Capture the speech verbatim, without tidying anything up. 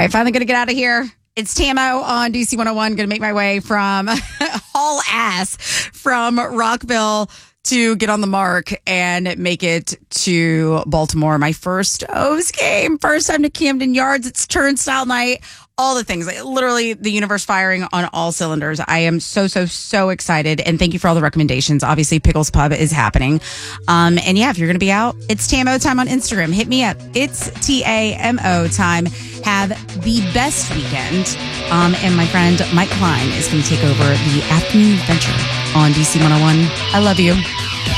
right, finally going to get out of here. It's Tamo on D C one oh one. Going to make my way from haul ass from Rockville to get on the mark and make it to Baltimore. My first O's game. First time to Camden Yards. It's turnstile night. All the things. Like, literally the universe firing on all cylinders. I am so, so, so excited. And thank you for all the recommendations. Obviously, Pickles Pub is happening. Um, and yeah, if you're going to be out, it's Tamo time on Instagram. Hit me up. It's T A M O time. Have the best weekend. Um, and my friend Mike Klein is going to take over the afternoon adventure on D C one oh one. I love you.